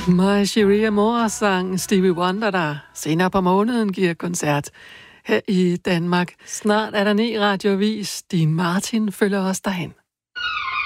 My Cherie Amour sang Stevie Wonder, der senere på måneden giver koncert her i Danmark. Snart er der ny radioavis. Din Martin følger os derhen.